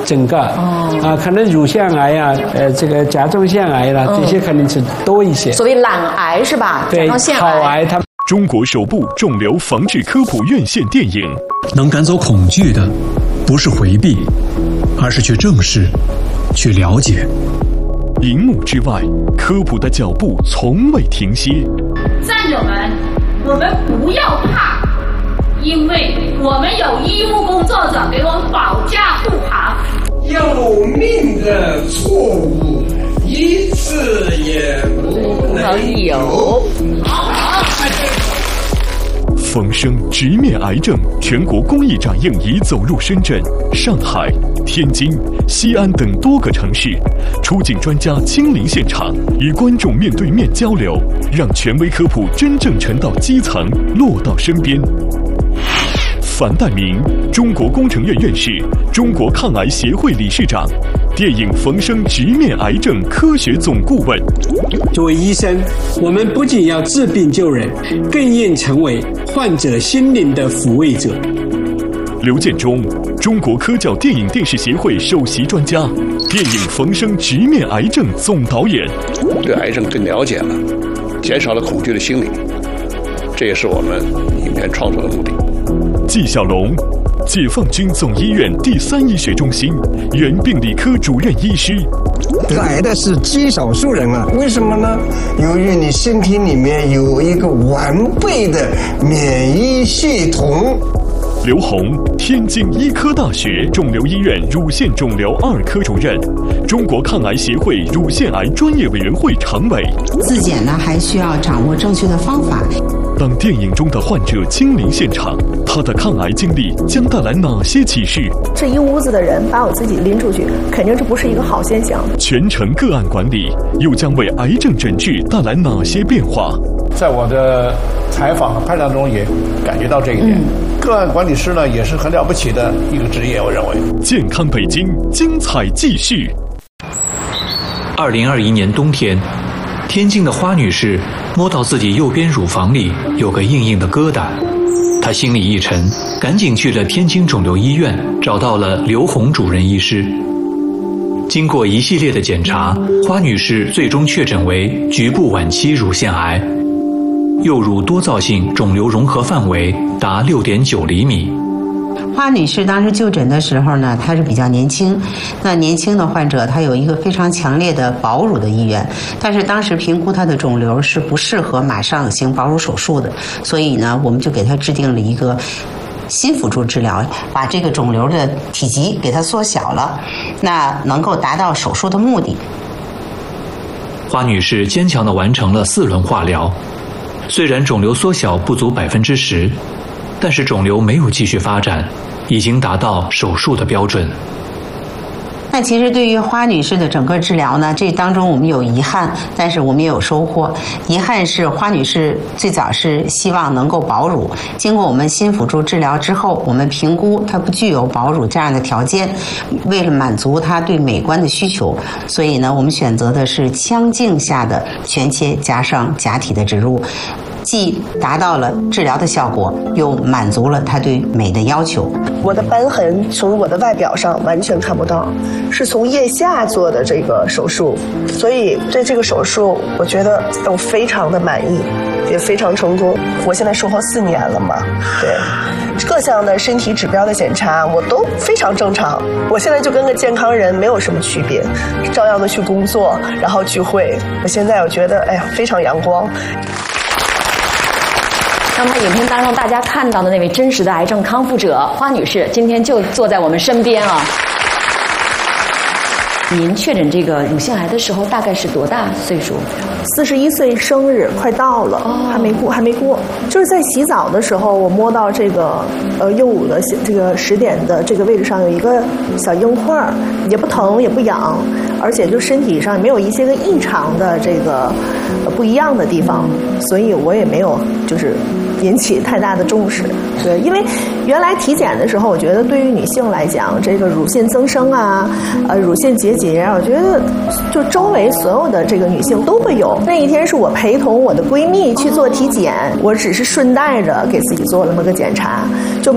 整个可能乳腺癌啊，这个甲状腺癌啦，这些可能是多一些。 所谓懒癌是吧？ 对， 甲状腺好癌它。 中国首部肿瘤防治科普院线电影， 能赶走恐惧的，不是回避，而是去正视，去了解。 荧幕之外，科普的脚步从未停歇。 战友们，我们不要怕，因为我们有医务工作者给我们保驾护航。 要命的错误，一次也不能有。 冯生直面癌症全国公益展映已走入深圳、上海、天津、西安等多个城市，出镜专家亲临现场，与观众面对面交流，让权威科普真正沉到基层，落到身边。樊岱明，中国工程院院士，中国抗癌协会理事长，电影《冯生直面癌症》科学总顾问。 作为医生，我们不仅要治病救人，更应成为患者心灵的抚慰者。 刘建中，中国科教电影电视协会首席专家，电影《冯生直面癌症》总导演。 对癌症更了解了，减少了恐惧的心理，这也是我们影片创作的目的。 纪晓龙，解放军总医院第3医学中心原病理科主任医师。 得癌的是极少数人啊，为什么呢？由于你身体里面有一个完备的免疫系统。 刘洪，天津医科大学肿瘤医院乳腺肿瘤2科主任，中国抗癌协会乳腺癌专业委员会常委。 自检呢，还需要掌握正确的方法。 当电影中的患者亲临现场，他的抗癌经历将带来哪些启示？ 这一屋子的人把我自己拎出去，肯定这不是一个好现象。 全程个案管理又将为癌症诊治带来哪些变化？ 在我的采访和拍摄中也感觉到这一点。个案管理师呢，也是很了不起的一个职业，我认为。 健康北京，精彩继续。 2021年冬天，天津的花女士摸到自己右边乳房里有个硬硬的疙瘩，她心里一沉，赶紧去了天津肿瘤医院，找到了刘洪主任医师。经过一系列的检查，花女士最终确诊为局部晚期乳腺癌，右乳多灶性肿瘤融合范围达6.9厘米。 花女士当时就诊的时候呢，她是比较年轻。那年轻的患者，她有一个非常强烈的保乳的意愿，但是当时评估她的肿瘤是不适合马上行保乳手术的，所以呢，我们就给她制定了一个新辅助治疗，把这个肿瘤的体积给它缩小了，那能够达到手术的目的。 花女士坚强地完成了4轮化疗，虽然肿瘤缩小不足10%，但是肿瘤没有继续发展，已经达到手术的标准。 那其实对于花女士的整个治疗呢，这当中我们有遗憾，但是我们也有收获。遗憾是花女士最早是希望能够保乳，经过我们新辅助治疗之后，我们评估她不具有保乳这样的条件，为了满足她对美观的需求，所以呢，我们选择的是腔镜下的全切加上假体的植入，既达到了治疗的效果，又满足了她对美的要求。 我的瘢痕从我的外表上完全看不到，是从腋下做的这个手术，所以对这个手术我觉得我非常的满意，也非常成功。我现在术后4年了嘛，对，各项的身体指标的检查我都非常正常，我现在就跟个健康人没有什么区别，照样的去工作，然后聚会。我现在我觉得非常阳光。 那么影片当中大家看到的那位真实的癌症康复者花女士，今天就坐在我们身边啊。您确诊这个乳腺癌的时候大概是多大岁数 ？41岁生日快到了，还没过。就是在洗澡的时候，我摸到这个右乳的这个10点的这个位置上有一个小硬块，也不疼也不痒，而且就身体上也没有一些个异常的这个不一样的地方，所以我也没有就是引起太大的重视。对，因为原来体检的时候，我觉得对于女性来讲，这个乳腺增生啊，乳腺结节啊，我觉得就周围所有的这个女性都会有。那一天是我陪同我的闺蜜去做体检，我只是顺带着给自己做了那么个检查，就